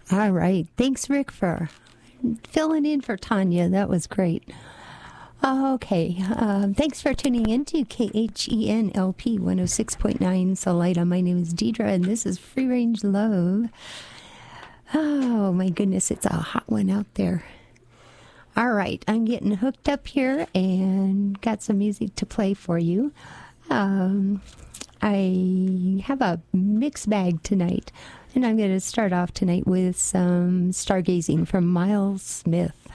All right. Thanks, Rick, for filling in for Tanya. That was great. Okay. Thanks for tuning in to KHENLP 106.9 Salida. My name is Deidre, and this is Free Range Love. Oh, my goodness. It's a hot one out there. All right. I'm getting hooked up here and got some music to play for you. I have a mixed bag tonight, and I'm going to start off tonight with some stargazing from Miles Smith.